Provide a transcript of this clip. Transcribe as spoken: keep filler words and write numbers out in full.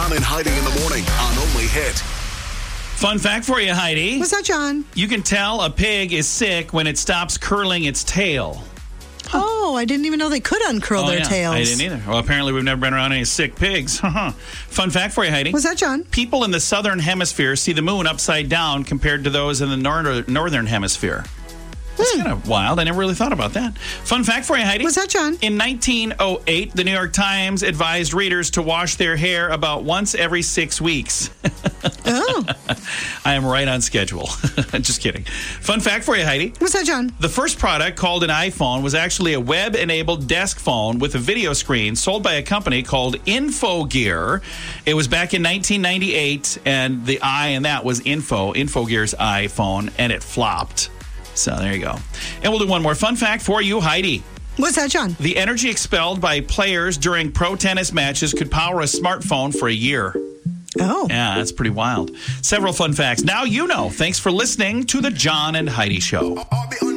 John and Heidi in the morning on Only Hit. Fun fact for you, Heidi. What's that, John? You can tell a pig is sick when it stops curling its tail. Oh, I didn't even know they could uncurl Oh, their yeah. tails. I didn't either. Well, apparently we've never been around any sick pigs. Fun fact for you, Heidi. What's that, John? People in the southern hemisphere see the moon upside down compared to those in the nor- northern hemisphere. That's Hmm. kind of wild. I never really thought about that. Fun fact for you, Heidi. What's that, John? In nineteen oh eight, the New York Times advised readers to wash their hair about once every six weeks. Oh. I am right on schedule. Just kidding. Fun fact for you, Heidi. What's that, John? The first product, called an iPhone, was actually a web-enabled desk phone with a video screen sold by a company called InfoGear. It was back in nineteen ninety-eight, and the I in that was Info, InfoGear's iPhone, and it flopped. So there you go. And we'll do one more fun fact for you, Heidi. What's that, John? The energy expelled by players during pro tennis matches could power a smartphone for a year. Oh. Yeah, that's pretty wild. Several fun facts. Now you know. Thanks for listening to the John and Heidi Show.